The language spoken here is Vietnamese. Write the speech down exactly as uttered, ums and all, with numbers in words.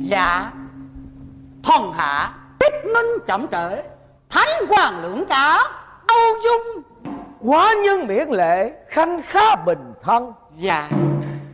Dạ. Thần hạ tiếp minh chậm trễ, thánh hoàng lượng cả Âu Dung. Quá nhân miễn lệ, khanh khá bình thân. Dạ.